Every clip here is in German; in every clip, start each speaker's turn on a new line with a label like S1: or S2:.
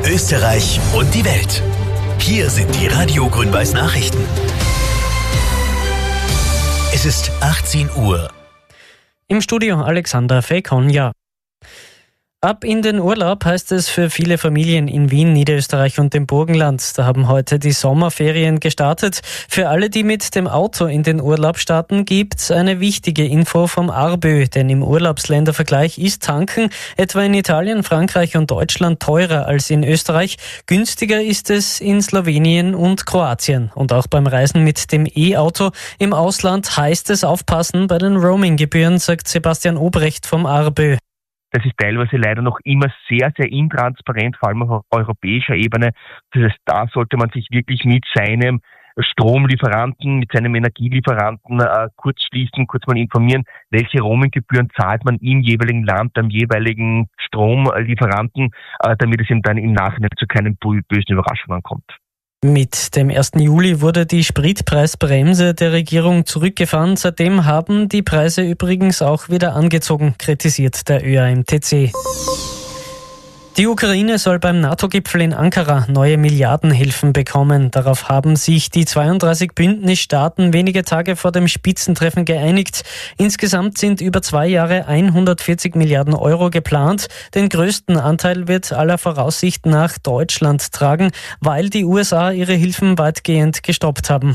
S1: Österreich und die Welt. Hier sind die Radio Grün-Weiß Nachrichten. Es ist 18 Uhr.
S2: Im Studio Alexander Fekonja. Ab in den Urlaub heißt es für viele Familien in Wien, Niederösterreich und dem Burgenland. Da haben heute die Sommerferien gestartet. Für alle, die mit dem Auto in den Urlaub starten, gibt's eine wichtige Info vom ARBÖ. Denn im Urlaubsländervergleich ist Tanken etwa in Italien, Frankreich und Deutschland teurer als in Österreich. Günstiger ist es in Slowenien und Kroatien. Und auch beim Reisen mit dem E-Auto im Ausland heißt es aufpassen bei den Roaming-Gebühren, sagt Sebastian Obrecht vom ARBÖ.
S3: Das ist teilweise leider noch immer sehr, sehr intransparent, vor allem auf europäischer Ebene. Das heißt, da sollte man sich wirklich mit seinem Stromlieferanten, mit seinem Energielieferanten kurz schließen, kurz mal informieren, welche Roaminggebühren zahlt man im jeweiligen Land, am jeweiligen Stromlieferanten, damit es ihm dann im Nachhinein zu keinen bösen Überraschungen kommt.
S2: Mit dem 1. Juli wurde die Spritpreisbremse der Regierung zurückgefahren. Seitdem haben die Preise übrigens auch wieder angezogen, kritisiert der ÖAMTC. Die Ukraine soll beim NATO-Gipfel in Ankara neue Milliardenhilfen bekommen. Darauf haben sich die 32 Bündnisstaaten wenige Tage vor dem Spitzentreffen geeinigt. Insgesamt sind über 2 Jahre 140 Milliarden Euro geplant. Den größten Anteil wird aller Voraussicht nach Deutschland tragen, weil die USA ihre Hilfen weitgehend gestoppt haben.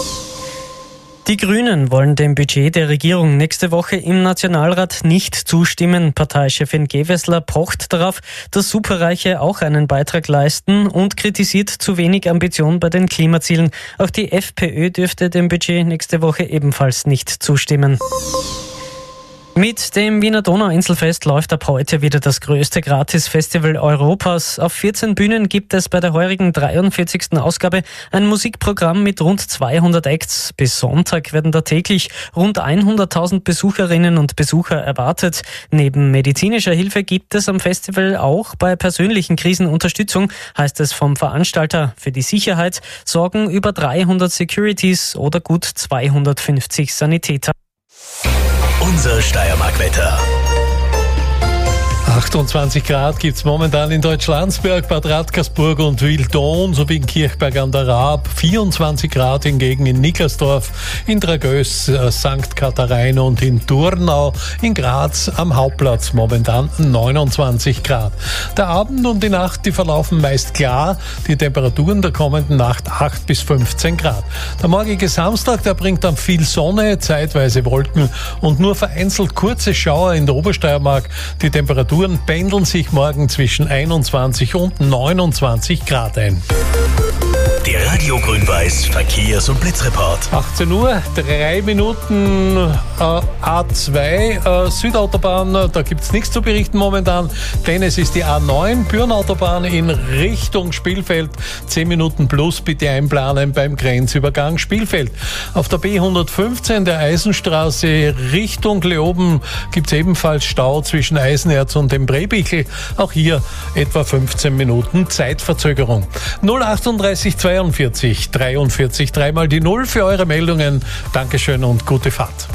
S2: Die Grünen wollen dem Budget der Regierung nächste Woche im Nationalrat nicht zustimmen. Parteichefin Gewessler pocht darauf, dass Superreiche auch einen Beitrag leisten und kritisiert zu wenig Ambition bei den Klimazielen. Auch die FPÖ dürfte dem Budget nächste Woche ebenfalls nicht zustimmen. Mit dem Wiener Donauinselfest läuft ab heute wieder das größte Gratis-Festival Europas. Auf 14 Bühnen gibt es bei der heurigen 43. Ausgabe ein Musikprogramm mit rund 200 Acts. Bis Sonntag werden da täglich rund 100.000 Besucherinnen und Besucher erwartet. Neben medizinischer Hilfe gibt es am Festival auch bei persönlichen Krisen Unterstützung, heißt es vom Veranstalter. Für die Sicherheit sorgen über 300 Securities oder gut 250 Sanitäter.
S1: Unser Steiermark-Wetter.
S4: 28 Grad gibt's momentan in Deutschlandsberg, Bad Radkersburg und Wildon sowie in Kirchberg an der Raab. 24 Grad hingegen in Niklasdorf, in Dragös, St. Katharin und in Turnau. In Graz am Hauptplatz momentan 29 Grad. Der Abend und die Nacht, die verlaufen meist klar. Die Temperaturen der kommenden Nacht 8 bis 15 Grad. Der morgige Samstag, der bringt dann viel Sonne, zeitweise Wolken und nur vereinzelt kurze Schauer in der Obersteiermark. Die Temperaturen pendeln sich morgen zwischen 21 und 29 Grad ein.
S1: Der Radio Grün-Weiß Verkehrs- und Blitzreport.
S4: 18 Uhr, 3 Minuten A2 Südautobahn, da gibt's nichts zu berichten momentan, denn es ist die A9 Bürnautobahn in Richtung Spielfeld. 10 Minuten plus bitte einplanen beim Grenzübergang Spielfeld. Auf der B115 der Eisenstraße Richtung Leoben gibt's ebenfalls Stau zwischen Eisenerz und dem Brebichel. Auch hier etwa 15 Minuten Zeitverzögerung. 038 42 43 3 die 0 für eure Meldungen. Dankeschön und gute Fahrt.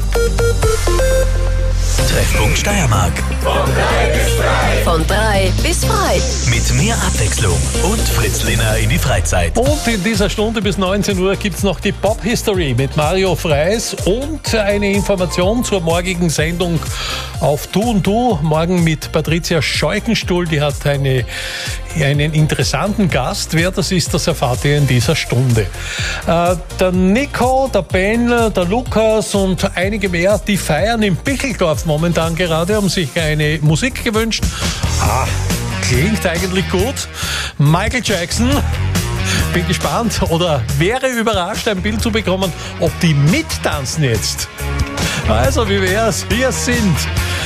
S1: Treffpunkt Steiermark.
S5: Von 3 bis frei.
S1: Mit mehr Abwechslung und Fritz Lehner in die Freizeit.
S4: Und in dieser Stunde bis 19 Uhr gibt's noch die Pop History mit Mario Freis und eine Information zur morgigen Sendung auf Du und Du. Morgen mit Patricia Scheukenstuhl. Die hat einen interessanten Gast. Wer das ist, das erfahrt ihr in dieser Stunde. Der Nico, der Ben, der Lukas und einige mehr, die feiern im Bicheldorf momentan gerade, haben sich eine Musik gewünscht. Klingt eigentlich gut. Michael Jackson. Bin gespannt oder wäre überrascht, ein Bild zu bekommen, ob die mittanzen jetzt. Also, wie wär's? Hier sind